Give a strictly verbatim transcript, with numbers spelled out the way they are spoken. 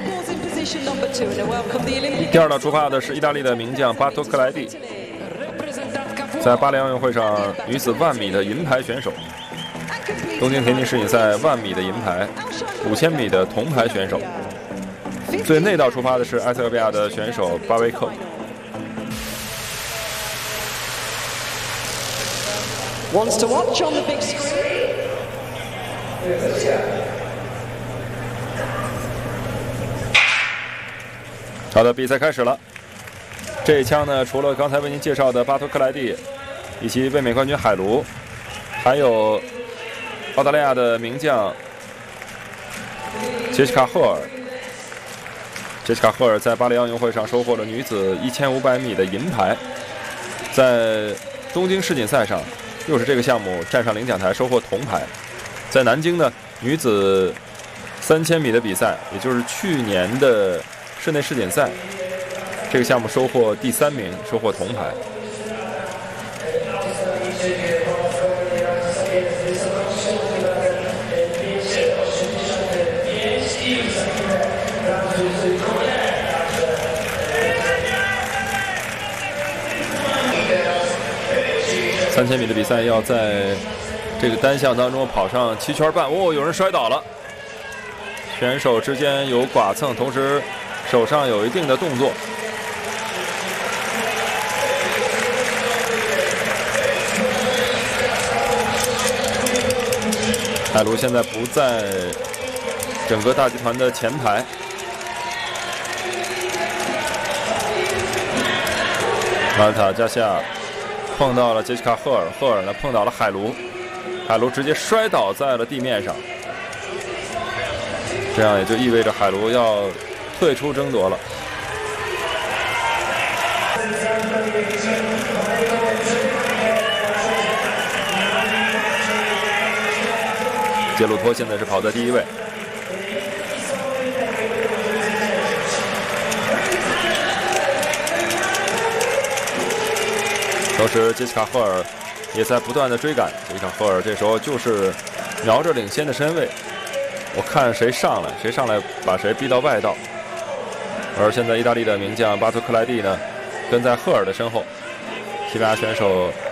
第二道出发的是意大利的名将巴托克莱蒂，在巴黎奥运会上女子万米的银牌选手，东京田径世锦赛万米的银牌，五千米的铜牌选手。最内道出发的是埃塞俄比亚的选手巴维克。 Wants to watch on the big screen. 好的，比赛开始了。这一枪呢，除了刚才为您介绍的巴托克莱蒂，以及卫冕冠军海卢，还有澳大利亚的名将杰西卡·赫尔。杰西卡·赫尔在巴黎奥运会上收获了女子一千五百米的银牌，在东京世锦赛上又是这个项目站上领奖台收获铜牌。在南京呢，女子三千米的比赛，也就是去年的室内世锦赛，这个项目收获第三名，收获铜牌。三千米的比赛要在这个单项当中跑上七圈半。哦，有人摔倒了，选手之间有剐蹭，同时手上有一定的动作。海卢现在不在整个大集团的前排。马尔塔加西亚碰到了杰西卡·赫尔，赫尔呢碰到了海卢，海卢直接摔倒在了地面上，这样也就意味着海卢要退出争夺了。杰鲁托现在是跑在第一位。同时，杰西卡·赫尔也在不断的追赶。杰西卡·赫尔这时候就是瞄着领先的身位，我看谁上来，谁上来把谁逼到外道。而现在意大利的名将巴托克莱蒂呢，跟在赫尔的身后。西班牙选手